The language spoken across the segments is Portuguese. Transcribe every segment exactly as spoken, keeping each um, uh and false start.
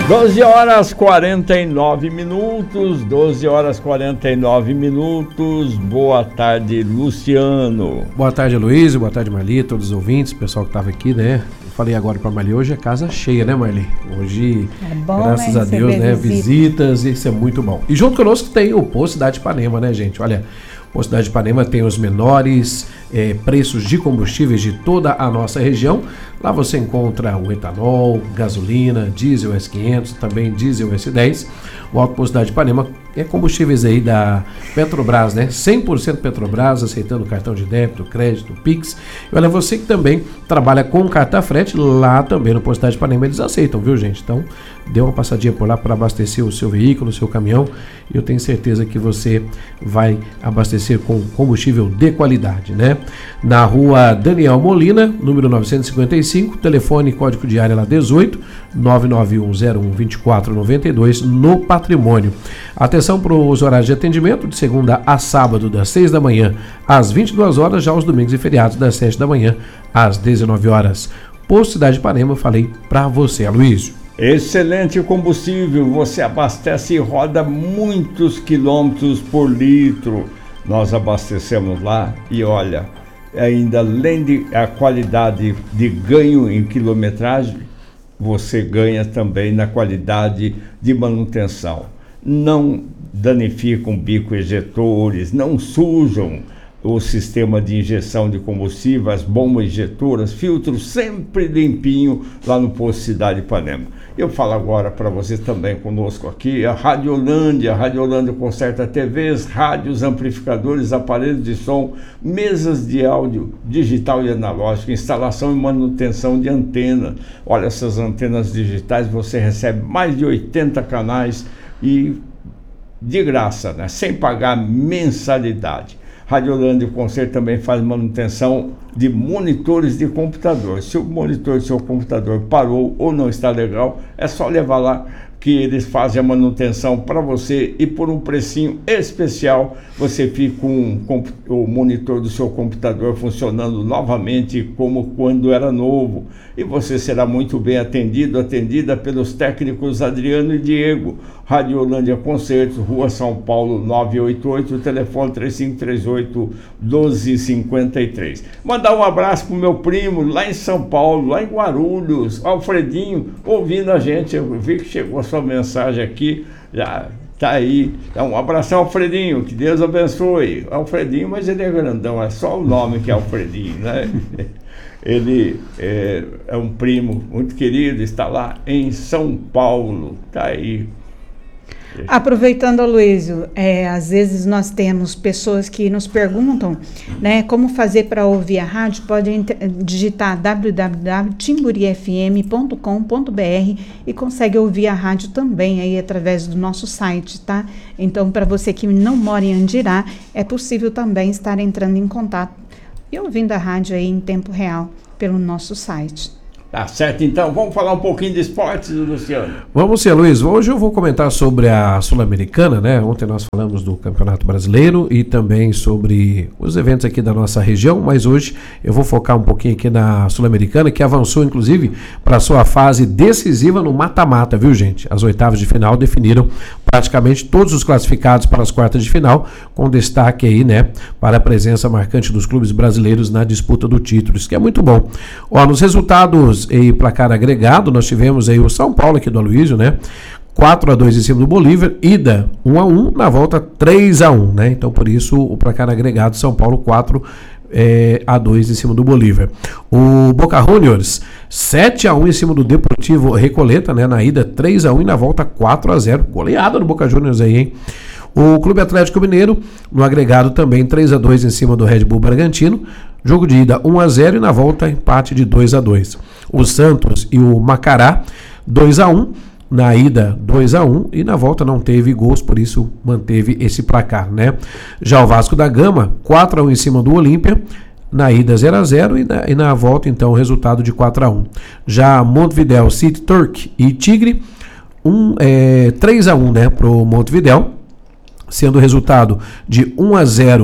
doze horas e quarenta e nove minutos, doze horas e quarenta e nove minutos. Boa tarde, Luciano. Boa tarde, Luiz. Boa tarde, Marli, todos os ouvintes, o pessoal que estava aqui, né? Eu falei agora para Marli, hoje é casa cheia, né, Marli? Hoje, é bom, graças, né, a Deus, né? Visita. Visitas, isso é muito bom. E junto conosco tem o Posto Cidade de Ipanema, né, gente? Olha, o Posto Cidade de Ipanema tem os menores eh, preços de combustíveis de toda a nossa região. Lá você encontra o etanol, gasolina, diesel S quinhentos, também diesel S dez. O Alto Posto Cidade de Ipanema é combustíveis aí da Petrobras, né? cem por cento Petrobras, aceitando cartão de débito, crédito, Pix. E olha, você que também trabalha com carta frete, lá também no Posto Cidade de Ipanema eles aceitam, viu, gente? Então, dê uma passadinha por lá para abastecer o seu veículo, o seu caminhão. E eu tenho certeza que você vai abastecer com combustível de qualidade, né? Na rua Daniel Molina, número novecentos e cinquenta e cinco, telefone código de área lá dezoito, nove nove um zero um dois quatro nove dois, no Patrimônio. Atenção para os horários de atendimento, de segunda a sábado, das seis da manhã às vinte e duas horas, já os domingos e feriados, das sete da manhã às dezenove horas. Posto Cidade de Ipanema, eu falei para você, Aloysio. Excelente combustível, você abastece e roda muitos quilômetros por litro. Nós abastecemos lá e olha, ainda além de a qualidade de ganho em quilometragem, você ganha também na qualidade de manutenção. Não danificam bico ejetores, não sujam o sistema de injeção de combustível, as bombas injetoras, filtros sempre limpinho lá no Posto Cidade de Ipanema. Eu falo agora para você também conosco aqui, a Radiolândia. A Radiolândia conserta T Vs, rádios, amplificadores, aparelhos de som, mesas de áudio digital e analógico, instalação e manutenção de antena. Olha, essas antenas digitais você recebe mais de oitenta canais e de graça, né? Sem pagar mensalidade. Radiolândia Concerto também faz manutenção de monitores de computador. Se o monitor do seu computador parou ou não está legal, é só levar lá que eles fazem a manutenção para você e por um precinho especial você fica com o monitor do seu computador funcionando novamente como quando era novo. E você será muito bem atendido, atendida pelos técnicos Adriano e Diego. Radiolândia Concertos, Rua São Paulo nove oito oito, telefone três cinco três oito, um dois cinco três. Mandar um abraço pro meu primo lá em São Paulo, lá em Guarulhos, Alfredinho, ouvindo a gente. Eu vi que chegou a sua mensagem aqui, já tá aí. Então, um abração, Alfredinho, que Deus abençoe. Alfredinho, mas ele é grandão, é só o nome que é Alfredinho, né? Ele é, é um primo muito querido, está lá em São Paulo, tá aí. Aproveitando, Aloysio, é, às vezes nós temos pessoas que nos perguntam, né, como fazer para ouvir a rádio. Pode digitar w w w ponto timburi f m ponto com ponto b r e consegue ouvir a rádio também aí através do nosso site, tá? Então, para você que não mora em Andirá, é possível também estar entrando em contato e ouvindo a rádio aí em tempo real pelo nosso site. Tá certo, então. Vamos falar um pouquinho de esportes, Luciano. Vamos sim, Luiz. Hoje eu vou comentar sobre a Sul-Americana, né? Ontem nós falamos do Campeonato Brasileiro e também sobre os eventos aqui da nossa região, mas hoje eu vou focar um pouquinho aqui na Sul-Americana, que avançou, inclusive, para a sua fase decisiva no mata-mata, viu, gente? As oitavas de final definiram praticamente todos os classificados para as quartas de final, com destaque aí, né, para a presença marcante dos clubes brasileiros na disputa do título, isso que é muito bom. Ó, nos resultados e placar agregado, nós tivemos aí o São Paulo aqui do Aloysio, né? quatro a dois em cima do Bolívar, ida um a um, na volta três a um, né? Então, por isso, o placar agregado, São Paulo quatro a dois em cima do Bolívar. O Boca Juniors, sete a um em cima do Deportivo Recoleta, né? Na ida três a um e na volta quatro a zero. Goleada do Boca Juniors aí, hein? O Clube Atlético Mineiro, no agregado também três a dois em cima do Red Bull Bragantino. Jogo de ida um a zero e na volta empate de dois a dois. O Santos e o Macará, dois a um. Na ida dois a um e na volta não teve gols, por isso manteve esse placar, né? Já o Vasco da Gama, quatro a um em cima do Olímpia. Na ida zero a zero e na, e na volta então o resultado de quatro a um. Já Montevidéu, City Torque e Tigre, um, é, três a um, né, pro Montevidéu, sendo o resultado de um a zero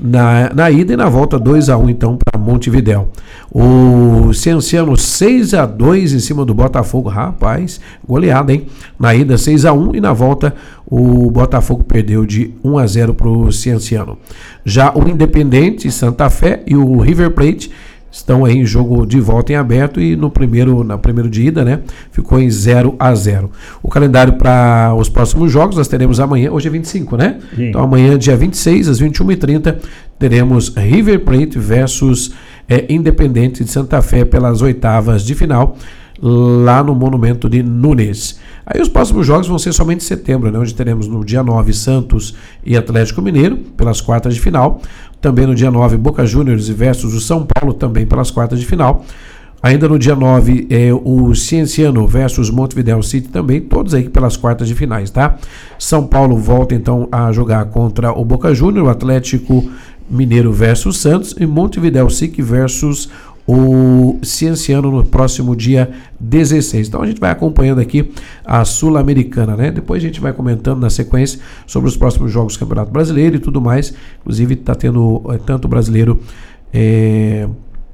na, na ida, e na volta dois a um então para Montevidéu. O Cienciano seis a dois em cima do Botafogo, rapaz, goleada, hein? Na ida seis a um e na volta o Botafogo perdeu de um a zero para o Cienciano. Já o Independente, Santa Fé e o River Plate estão aí em jogo de volta em aberto, e no primeiro, na primeiro de ida, né, ficou em zero a zero. O calendário para os próximos jogos nós teremos amanhã, hoje é vinte e cinco, né? Sim. Então amanhã, dia vinte e seis, às vinte e uma e trinta, teremos River Plate versus é, Independente de Santa Fé pelas oitavas de final, lá no Monumento de Nunes. Aí os próximos jogos vão ser somente em setembro, né, onde teremos no dia nove Santos e Atlético Mineiro pelas quartas de final. Também no dia nove, Boca Juniors versus o São Paulo, também pelas quartas de final. Ainda no dia nove, é, o Cienciano versus Montevidéu City, também, todos aí pelas quartas de finais, tá? São Paulo volta então a jogar contra o Boca Juniors, o Atlético Mineiro versus Santos, e Montevidéu City versus o Cienciano no próximo dia dezesseis. Então a gente vai acompanhando aqui a Sul-Americana, né? Depois a gente vai comentando na sequência sobre os próximos jogos do Campeonato Brasileiro e tudo mais. Inclusive está tendo é, tanto brasileiro é,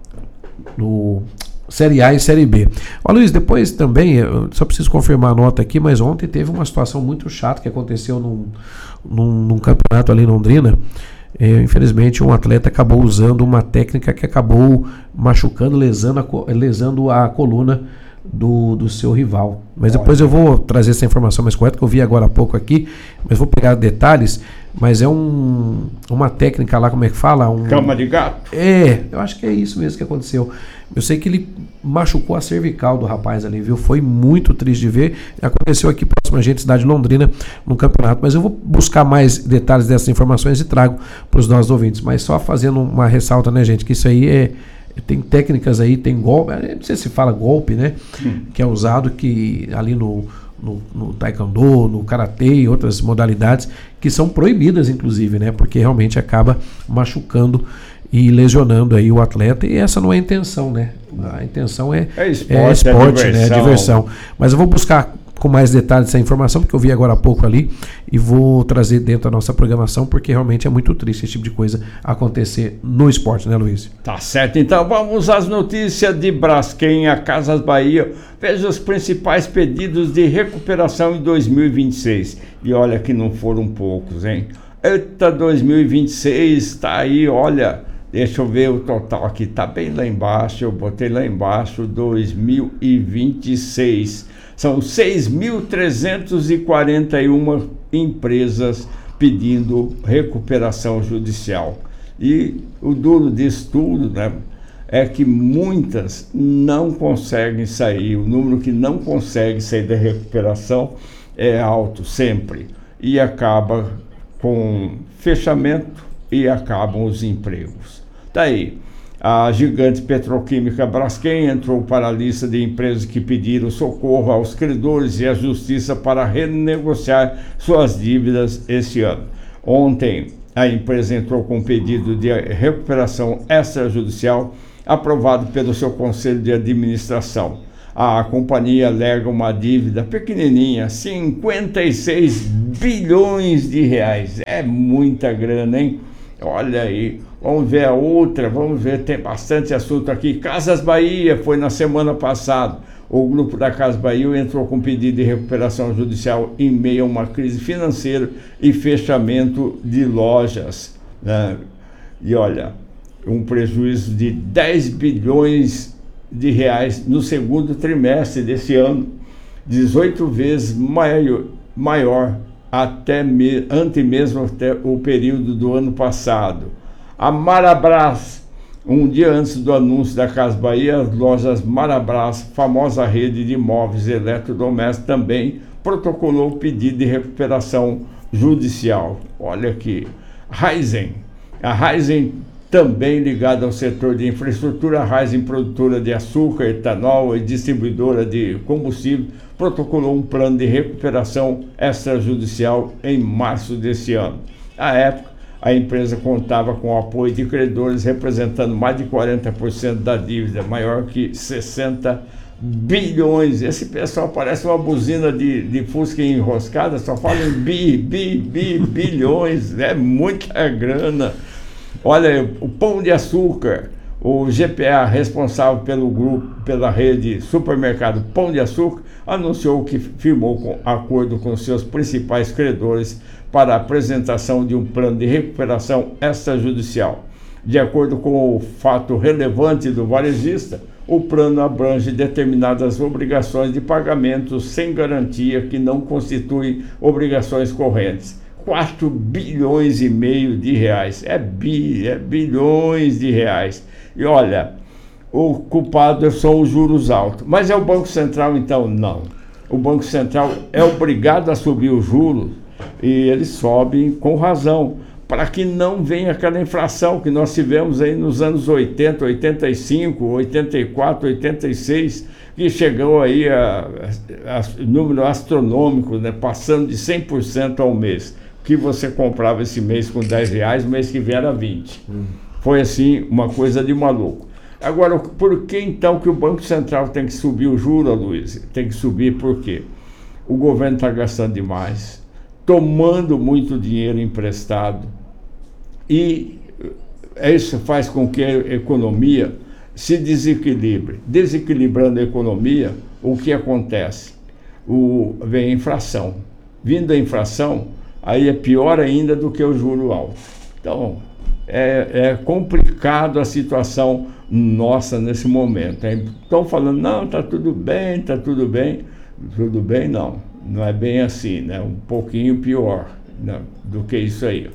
no Série A e Série B. Ó, Luiz, depois também, eu só preciso confirmar a nota aqui, mas ontem teve uma situação muito chata que aconteceu num, num, num campeonato ali em Londrina. É, infelizmente um atleta acabou usando uma técnica que acabou machucando, lesando a, lesando a coluna do, do seu rival. Mas Olha. depois eu vou trazer essa informação mais correta, que eu vi agora há pouco aqui, mas vou pegar detalhes. Mas é um, uma técnica lá, como é que fala? Um, Cama de gato? É, eu acho que é isso mesmo que aconteceu. Eu sei que ele machucou a cervical do rapaz ali, viu? Foi muito triste de ver. Aconteceu aqui próximo a gente, cidade de Londrina, no campeonato. Mas eu vou buscar mais detalhes dessas informações e trago para os nossos ouvintes. Mas só fazendo uma ressalta, né, gente? Que isso aí é... Tem técnicas aí, tem golpe, não sei se fala golpe, né? Hum. Que é usado que ali no... No, no taekwondo, no karatê e outras modalidades que são proibidas, inclusive, né? Porque realmente acaba machucando e lesionando aí o atleta, e essa não é a intenção, né? A intenção é, é esporte, é esporte, é diversão. Né? Diversão. Mas eu vou buscar com mais detalhes essa informação, porque eu vi agora há pouco ali, e vou trazer dentro da nossa programação, porque realmente é muito triste esse tipo de coisa acontecer no esporte, né, Luiz? Tá certo, então vamos às notícias de Braskem, a Casas Bahia. Veja os principais pedidos de recuperação em dois mil e vinte e seis. E olha que não foram poucos, hein? Eita, dois mil e vinte e seis, tá aí, olha, deixa eu ver o total aqui, tá bem lá embaixo, eu botei lá embaixo, dois mil e vinte e seis. São seis mil trezentas e quarenta e uma empresas pedindo recuperação judicial. E o duro disso tudo, né, é que muitas não conseguem sair. O número que não consegue sair da recuperação é alto sempre. E acaba com fechamento e acabam os empregos. Daí, a gigante petroquímica Braskem entrou para a lista de empresas que pediram socorro aos credores e à justiça para renegociar suas dívidas este ano. Ontem, a empresa entrou com um pedido de recuperação extrajudicial aprovado pelo seu conselho de administração. A companhia alega uma dívida pequenininha, cinquenta e seis bilhões de reais. É muita grana, hein? Olha aí. Vamos ver a outra, vamos ver, tem bastante assunto aqui. Casas Bahia, foi na semana passada. O grupo da Casas Bahia entrou com pedido de recuperação judicial em meio a uma crise financeira e fechamento de lojas, né? E olha, um prejuízo de dez bilhões de reais no segundo trimestre desse ano, dezoito vezes maior, maior até me, ante mesmo até o período do ano passado. A Marabras, um dia antes do anúncio da Casas Bahia, as lojas Marabras, famosa rede de imóveis eletrodomésticos, também protocolou pedido de recuperação judicial. Olha aqui, Raizen, a Raizen também ligada ao setor de infraestrutura, a Raizen, produtora de açúcar, etanol e distribuidora de combustível, protocolou um plano de recuperação extrajudicial em março desse ano. À época, a empresa contava com o apoio de credores representando mais de quarenta por cento da dívida, maior que sessenta bilhões. Esse pessoal parece uma buzina de, de fusca enroscada, só fala em bi, bi, bi, bilhões, é muita grana. Olha, o Pão de Açúcar, o G P A, responsável pelo grupo, pela rede Supermercado Pão de Açúcar, anunciou que firmou com, acordo com seus principais credores para a apresentação de um plano de recuperação extrajudicial. De acordo com o fato relevante do varejista, o plano abrange determinadas obrigações de pagamento sem garantia que não constituem obrigações correntes. quatro bilhões e meio de reais. É, bi, é bilhões de reais. E olha, o culpado são os juros altos. Mas é o Banco Central, então? Não. O Banco Central é obrigado a subir os juros e eles sobem com razão, para que não venha aquela inflação que nós tivemos aí nos anos oitenta, oitenta e cinco, oitenta e quatro, oitenta e seis, que chegou aí a, a, a número astronômico, né, passando de cem por cento ao mês. Que você comprava esse mês com dez reais, o mês que vem era vinte. Hum. Foi assim, uma coisa de maluco. Agora, por que então que o Banco Central tem que subir o juro, Luiz? Tem que subir por quê? O governo está gastando demais, tomando muito dinheiro emprestado, e isso faz com que a economia se desequilibre. Desequilibrando a economia, o que acontece? O, vem a inflação. Vindo a inflação, aí é pior ainda do que o juro alto. Então, é, é complicado a situação nossa nesse momento. Estão falando, não, está tudo bem, está tudo bem. Tudo bem, não. Não é bem assim, né? Um pouquinho pior, né, do que isso aí.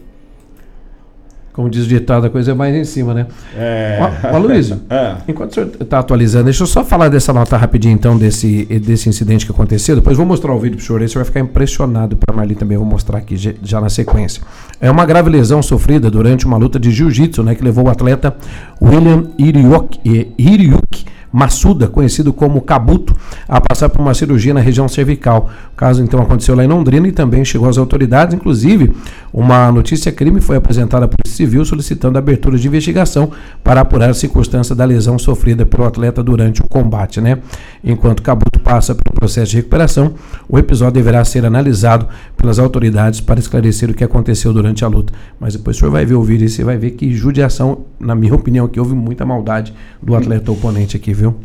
Como diz o ditado, a coisa é mais em cima, né? É. Ó, ó Luísio, é. Enquanto o senhor está atualizando, deixa eu só falar dessa nota rapidinho, então, desse, desse incidente que aconteceu. Depois vou mostrar o vídeo para o senhor, aí você vai ficar impressionado. Para a Marli também, vou mostrar aqui já na sequência. É uma grave lesão sofrida durante uma luta de jiu-jitsu, né, que levou o atleta William Hiryuki Massuda, conhecido como Kabuto, a passar por uma cirurgia na região cervical. O caso então aconteceu lá em Londrina e também chegou às autoridades. Inclusive, uma notícia crime foi apresentada à Polícia Civil solicitando a abertura de investigação para apurar a circunstância da lesão sofrida pelo atleta durante o combate, né? Enquanto Kabuto passa pelo processo de recuperação, o episódio deverá ser analisado pelas autoridades para esclarecer o que aconteceu durante a luta. Mas depois o senhor vai ver o vídeo e você vai ver que judiação, na minha opinião, que houve muita maldade do atleta oponente aqui, viu?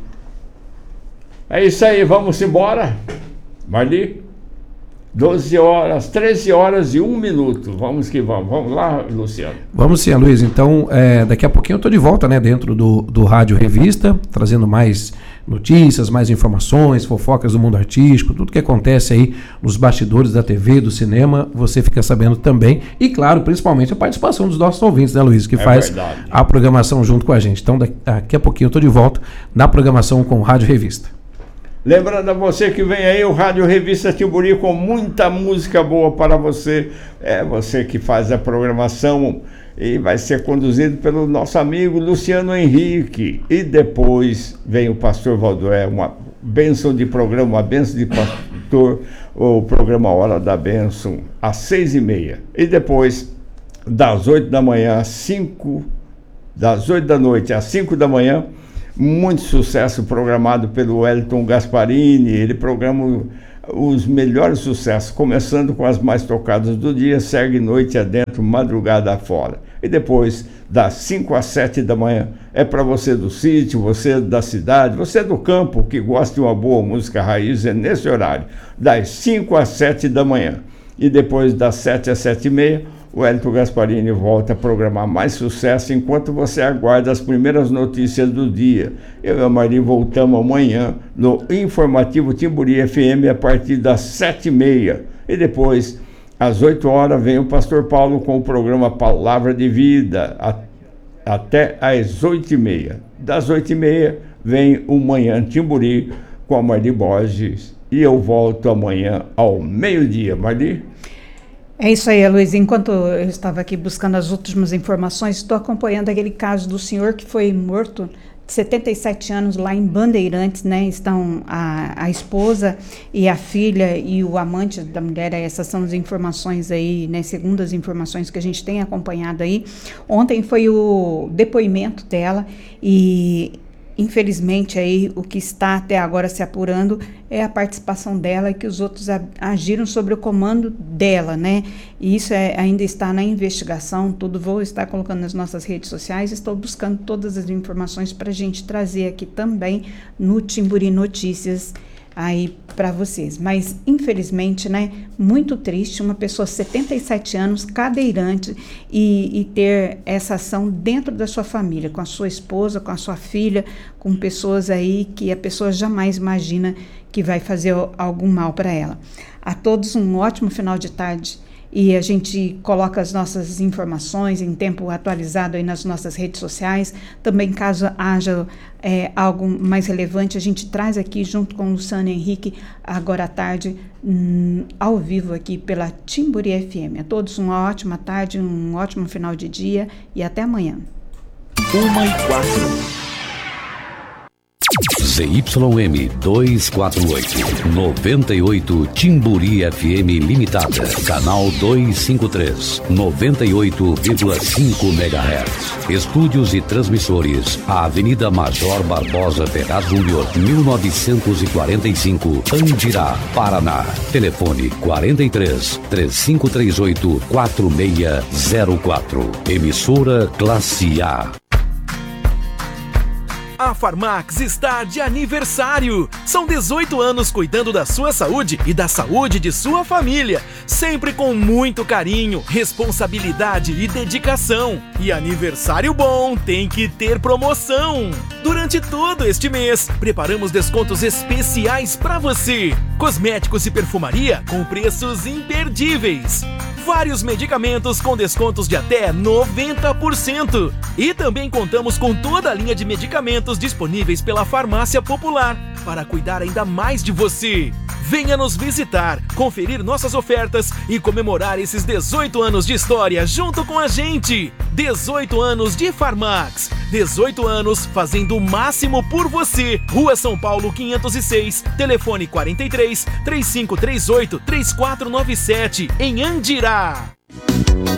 É isso aí, vamos embora. Marli, doze horas, treze horas e um minuto. Vamos que vamos. Vamos lá, Luciano. Vamos sim, Luiz. Então, é, daqui a pouquinho eu estou de volta, né, dentro do, do Rádio Revista, trazendo mais notícias, mais informações, fofocas do mundo artístico, tudo que acontece aí nos bastidores da T V, do cinema, você fica sabendo também. E, claro, principalmente a participação dos nossos ouvintes, né, Luiz, que é faz verdade. A programação junto com a gente. Então, daqui a pouquinho eu estou de volta na programação com o Rádio Revista. Lembrando a você que vem aí o Rádio Revista Timburi com muita música boa para você. É você que faz a programação e vai ser conduzido pelo nosso amigo Luciano Henrique. E depois vem o Pastor Valdoé, uma bênção de programa, uma bênção de pastor, o programa Hora da Bênção, às seis e meia. E depois, das oito da manhã às cinco, das oito da noite às cinco da manhã, muito sucesso programado pelo Wellington Gasparini. Ele programa os melhores sucessos, começando com as mais tocadas do dia, segue noite adentro, madrugada afora. E depois, das cinco às sete da manhã, é para você do sítio, você da cidade, você do campo, que gosta de uma boa música raiz, é nesse horário, das cinco às sete da manhã. E depois, das sete às sete e meia, o Wellington Gasparini volta a programar mais sucesso enquanto você aguarda as primeiras notícias do dia. Eu e a Marli voltamos amanhã no Informativo Timburi F M a partir das sete e meia. E depois, às oito horas, vem o Pastor Paulo com o programa Palavra de Vida, a, até às oito e meia. Das oito e meia, vem o Manhã Timburi com a Marli Borges. E eu volto amanhã ao meio-dia. Marli? É isso aí, Luiz. Enquanto eu estava aqui buscando as últimas informações, estou acompanhando aquele caso do senhor que foi morto, de setenta e sete anos, lá em Bandeirantes, né? Estão a, a esposa e a filha e o amante da mulher. Essas são as informações aí, né? Segundo as informações que a gente tem acompanhado aí. Ontem foi o depoimento dela e... infelizmente, aí, o que está até agora se apurando é a participação dela e que os outros agiram sobre o comando dela, né? E isso é, ainda está na investigação, tudo vou estar colocando nas nossas redes sociais, estou buscando todas as informações para a gente trazer aqui também no Timburi Notícias aí para vocês. Mas, infelizmente, né, muito triste, uma pessoa de setenta e sete anos, cadeirante, e, e ter essa ação dentro da sua família, com a sua esposa, com a sua filha, com pessoas aí que a pessoa jamais imagina que vai fazer algum mal para ela. A todos um ótimo final de tarde. E a gente coloca as nossas informações em tempo atualizado aí nas nossas redes sociais. Também, caso haja é, algo mais relevante, a gente traz aqui junto com o Luciano Henrique, agora à tarde, hum, ao vivo aqui pela Timburi F M. A todos uma ótima tarde, um ótimo final de dia e até amanhã. Uma e quatro. Z Y M duzentos e quarenta e oito, noventa e oito Timburi F M Limitada, canal duzentos e cinquenta e três, noventa e oito vírgula cinco megahertz. Estúdios e transmissores, a Avenida Major Barbosa Ferraz Júnior, mil novecentos e quarenta e cinco, Andirá, Paraná. Telefone quarenta e três, três cinco três oito, quatro seis zero quatro. Emissora Classe A. A Farmax está de aniversário. São dezoito anos cuidando da sua saúde e da saúde de sua família, sempre com muito carinho, responsabilidade e dedicação. E aniversário bom tem que ter promoção. Durante todo este mês, preparamos descontos especiais para você. Cosméticos e perfumaria com preços imperdíveis. Vários medicamentos com descontos de até noventa por cento. E também contamos com toda a linha de medicamentos disponíveis pela Farmácia Popular para cuidar ainda mais de você. Venha nos visitar, conferir nossas ofertas e comemorar esses dezoito anos de história junto com a gente. dezoito anos de Farmax. dezoito anos fazendo o máximo por você. Rua São Paulo quinhentos e seis, telefone quarenta e três, três cinco três oito, três quatro nove sete, em Andirá.